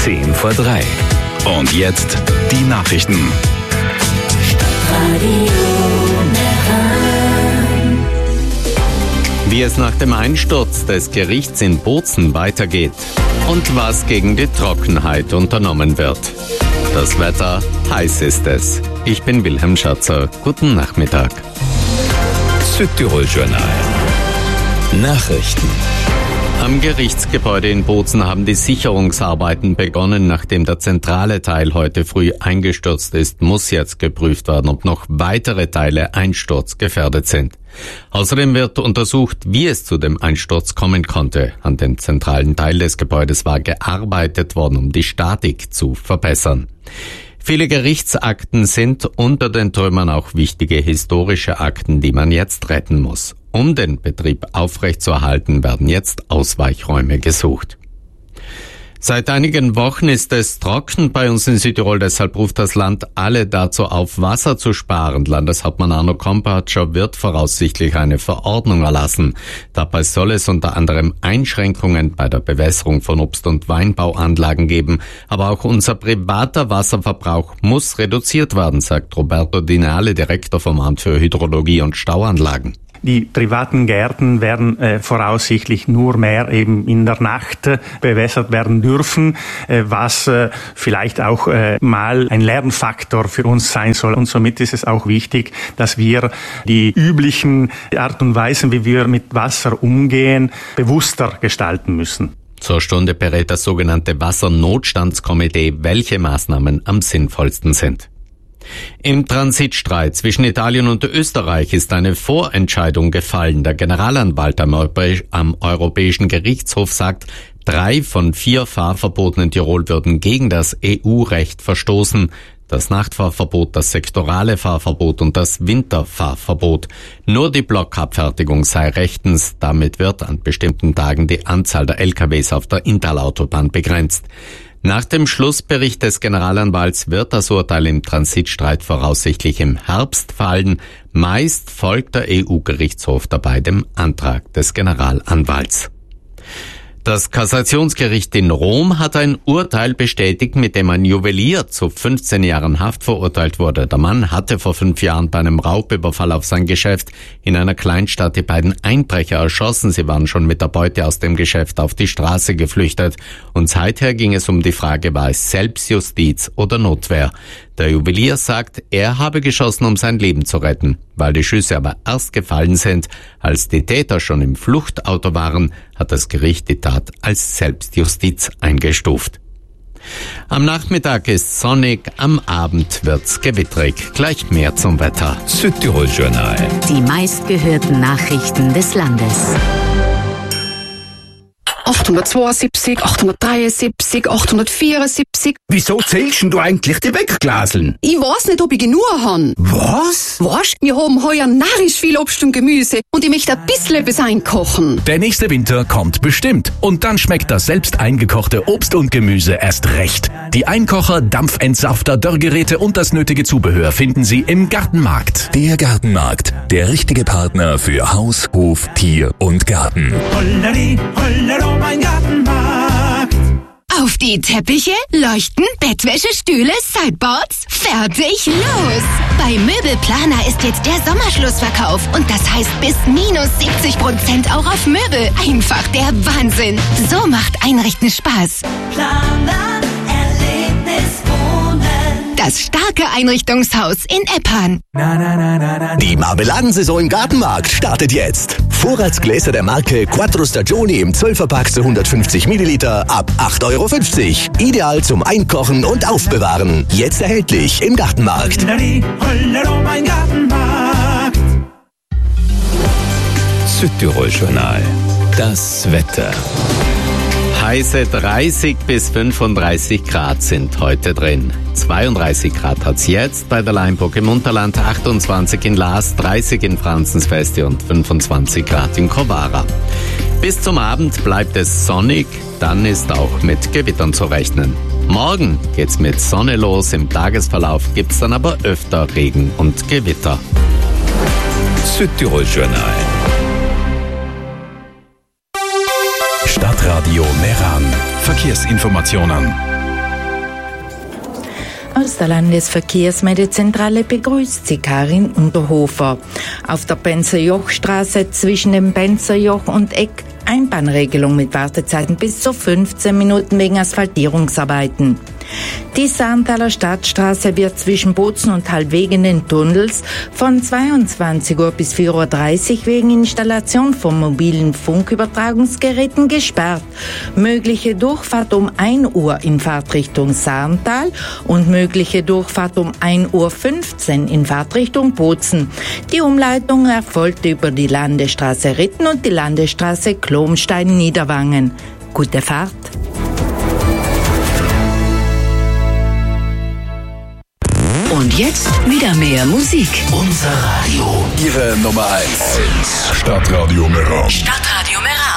10 vor 3. Und jetzt die Nachrichten. Wie es nach dem Einsturz des Gerichts in Bozen weitergeht und was gegen die Trockenheit unternommen wird. Das Wetter, heiß ist es. Ich bin Wilhelm Schatzer. Guten Nachmittag. Südtirol Journal. Nachrichten. Am Gerichtsgebäude in Bozen haben die Sicherungsarbeiten begonnen. Nachdem der zentrale Teil heute früh eingestürzt ist, muss jetzt geprüft werden, ob noch weitere Teile einsturzgefährdet sind. Außerdem wird untersucht, wie es zu dem Einsturz kommen konnte. An dem zentralen Teil des Gebäudes war gearbeitet worden, um die Statik zu verbessern. Viele Gerichtsakten sind unter den Trümmern auch wichtige historische Akten, die man jetzt retten muss. Um den Betrieb aufrechtzuerhalten, werden jetzt Ausweichräume gesucht. Seit einigen Wochen ist es trocken bei uns in Südtirol, deshalb ruft das Land alle dazu auf, Wasser zu sparen. Landeshauptmann Arno Kompatscher wird voraussichtlich eine Verordnung erlassen. Dabei soll es unter anderem Einschränkungen bei der Bewässerung von Obst- und Weinbauanlagen geben. Aber auch unser privater Wasserverbrauch muss reduziert werden, sagt Roberto Dinale, Direktor vom Amt für Hydrologie und Stauanlagen. Die privaten Gärten werden voraussichtlich nur mehr eben in der Nacht bewässert werden dürfen, was vielleicht auch mal ein Lernfaktor für uns sein soll. Und somit ist es auch wichtig, dass wir die üblichen Art und Weisen, wie wir mit Wasser umgehen, bewusster gestalten müssen. Zur Stunde berät das sogenannte Wassernotstandskomitee, welche Maßnahmen am sinnvollsten sind. Im Transitstreit zwischen Italien und Österreich ist eine Vorentscheidung gefallen. Der Generalanwalt am Europäischen Gerichtshof sagt, 3 von 4 Fahrverboten in Tirol würden gegen das EU-Recht verstoßen. Das Nachtfahrverbot, das sektorale Fahrverbot und das Winterfahrverbot. Nur die Blockabfertigung sei rechtens. Damit wird an bestimmten Tagen die Anzahl der LKWs auf der Intalautobahn begrenzt. Nach dem Schlussbericht des Generalanwalts wird das Urteil im Transitstreit voraussichtlich im Herbst fallen. Meist folgt der EU-Gerichtshof dabei dem Antrag des Generalanwalts. Das Kassationsgericht in Rom hat ein Urteil bestätigt, mit dem ein Juwelier zu 15 Jahren Haft verurteilt wurde. Der Mann hatte vor 5 Jahren bei einem Raubüberfall auf sein Geschäft in einer Kleinstadt die beiden Einbrecher erschossen. Sie waren schon mit der Beute aus dem Geschäft auf die Straße geflüchtet. Und seither ging es um die Frage, war es Selbstjustiz oder Notwehr? Der Juwelier sagt, er habe geschossen, um sein Leben zu retten. Weil die Schüsse aber erst gefallen sind, als die Täter schon im Fluchtauto waren, hat das Gericht die Tat als Selbstjustiz eingestuft. Am Nachmittag ist sonnig, am Abend wird's gewittrig. Gleich mehr zum Wetter. Südtirol Journal. Die meistgehörten Nachrichten des Landes. 872, 873, 874. Wieso zählst du eigentlich die Wegglaseln? Ich weiß nicht, ob ich genug han. Was? Weißt, wir haben heuer narrisch viel Obst und Gemüse und ich möchte ein bisschen etwas einkochen. Der nächste Winter kommt bestimmt. Und dann schmeckt das selbst eingekochte Obst und Gemüse erst recht. Die Einkocher, Dampfentsafter, Dörrgeräte und das nötige Zubehör finden Sie im Gartenmarkt. Der Gartenmarkt. Der richtige Partner für Haus, Hof, Tier und Garten. Holleri, hollero, mein Gartenmarkt. Auf die Teppiche, Leuchten, Bettwäsche, Stühle, Sideboards, fertig, los! Bei Möbelplaner ist jetzt der Sommerschlussverkauf und das heißt bis minus 70% auch auf Möbel. Einfach der Wahnsinn. So macht Einrichten Spaß. Planer, Erlebnis wohnen. Das starke Einrichtungshaus in Eppan. Die Marmeladensaison im Gartenmarkt startet jetzt. Vorratsgläser der Marke Quattro Stagioni im 12er-Pack zu 150 Milliliter ab 8,50 €. Ideal zum Einkochen und Aufbewahren. Jetzt erhältlich im Gartenmarkt. Holleri, hollero, mein Gartenmarkt. Südtirol Journal. Das Wetter. Heiße 30 bis 35 Grad sind heute drin. 32 Grad hat's jetzt bei der Leinburg im Unterland, 28 in Laas, 30 in Franzensfeste und 25 Grad in Kowara. Bis zum Abend bleibt es sonnig, dann ist auch mit Gewittern zu rechnen. Morgen geht's mit Sonne los, im Tagesverlauf gibt's dann aber öfter Regen und Gewitter. Südtirol Journal. Stadtradio Meran. Verkehrsinformationen. Aus der Landesverkehrsmeldezentrale begrüßt sie Karin Unterhofer. Auf der Benserjochstraße zwischen dem Benserjoch und Eck Einbahnregelung mit Wartezeiten bis zu 15 Minuten wegen Asphaltierungsarbeiten. Die Sarntaler Stadtstraße wird zwischen Bozen und Halbwegen den Tunnels von 22 Uhr bis 4.30 Uhr wegen Installation von mobilen Funkübertragungsgeräten gesperrt. Mögliche Durchfahrt um 1 Uhr in Fahrtrichtung Sarntal und mögliche Durchfahrt um 1.15 Uhr in Fahrtrichtung Bozen. Die Umleitung erfolgte über die Landesstraße Ritten und die Landesstraße Klomstein-Niederwangen. Gute Fahrt! Und jetzt wieder mehr Musik. Unser Radio. Ihre Nummer 1. Stadtradio Meran. Stadtradio Meran.